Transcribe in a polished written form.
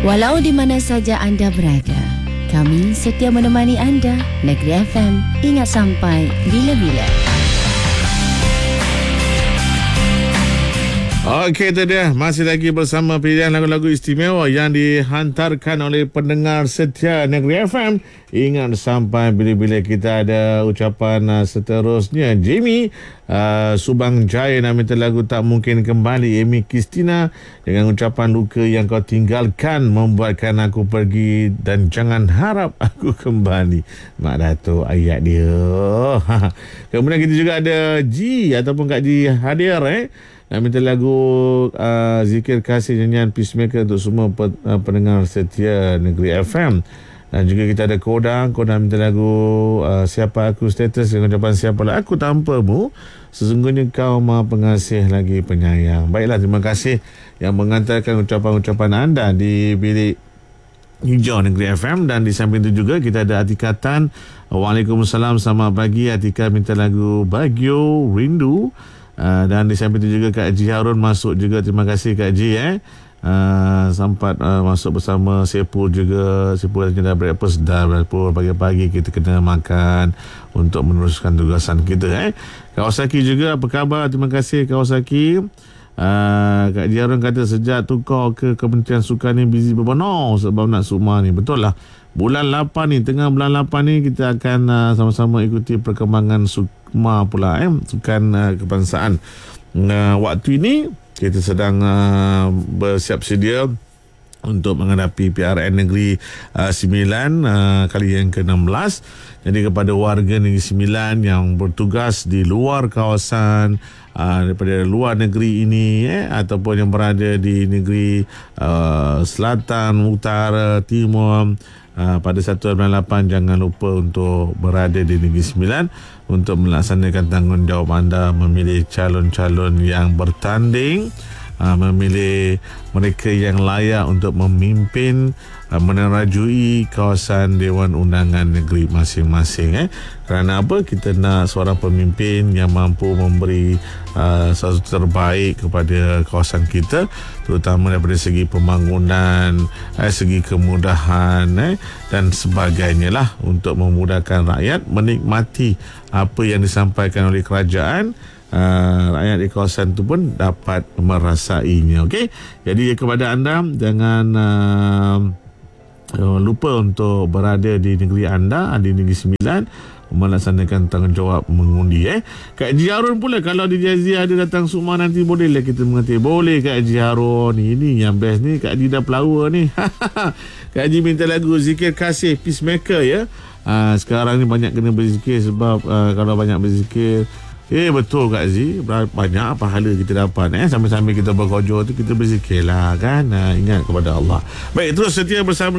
Walau di mana saja anda berada, kami setia menemani anda. Negeri FM, ingat sampai bila-bila. Okey, itu dia. Masih lagi bersama pilihan lagu-lagu istimewa yang dihantarkan oleh pendengar setia Negeri FM. Ingat sampai bila-bila. Kita ada ucapan seterusnya. Jamie Subang Jaya nak minta lagu Tak Mungkin Kembali. Amy Kristina dengan ucapan luka yang kau tinggalkan membuatkan aku pergi dan jangan harap aku kembali. Mak Datuk ayat dia. Kemudian kita juga ada G ataupun Kak G hadir nak minta lagu Zikir Kasih Nyanyian Peacemaker untuk semua pendengar setia Negeri FM. Dan juga kita ada Kodang minta lagu Siapa Aku Status dengan ucapan siapalah aku tanpamu, sesungguhnya kau Maha Pengasih lagi Penyayang. Baiklah, terima kasih yang mengantarkan ucapan-ucapan anda di bilik hijau Negeri FM. Dan di samping itu juga kita ada Atika Tan. Waalaikumsalam, selamat pagi. Atika minta lagu Bagio Rindu. Dan di samping itu juga Kak Ji Harun masuk juga. Terima kasih Kak Ji sempat masuk bersama Sepul juga. Sepul dah breakfast dah. Pagi-pagi kita kena makan untuk meneruskan tugasan kita. Kawasaki juga, apa khabar? Terima kasih Kawasaki. Kak Ji Harun kata sejak tukar ke Kementerian Sukan ni busy berbenar sebab nak sukma ni. Betul lah, bulan 8 ni, tengah bulan 8 ni kita akan sama-sama ikuti perkembangan sukma pula, sukan kebangsaan. Waktu ini kita sedang bersiap sedia untuk menghadapi PRN Negeri 9 kali yang ke-16. Jadi kepada warga Negeri 9 yang bertugas di luar kawasan, daripada luar negeri ini ataupun yang berada di negeri selatan, utara, timur, pada 198 jangan lupa untuk berada di Negeri 9 untuk melaksanakan tanggungjawab anda memilih calon-calon yang bertanding, memilih mereka yang layak untuk memimpin, menerajui kawasan Dewan Undangan Negeri masing-masing. Kerana apa? Kita nak seorang pemimpin yang mampu memberi sesuatu terbaik kepada kawasan kita, terutama daripada segi pembangunan, segi kemudahan dan sebagainya lah, untuk memudahkan rakyat menikmati apa yang disampaikan oleh kerajaan. Rakyat di kawasan itu pun dapat merasainya. Okey, jadi kepada anda, jangan lupa untuk berada di negeri anda, di Negeri 9, melaksanakan tanggungjawab mengundi. Kak Ji Harun pula, kalau di Jazia ada datang sukma nanti, bolehlah kita mengerti. Boleh Kak Ji Harun, ini yang best ni. Kak Ji dah pelawa ni. Kak Ji minta lagu Zikir Kasih Peacemaker sekarang ni banyak kena berzikir sebab kalau banyak berzikir, betul Kak Z, banyak pahala kita dapat. Sambil-sambil kita berkojo tu, kita berzikirlah kan. Ingat kepada Allah. Baik, terus setia bersama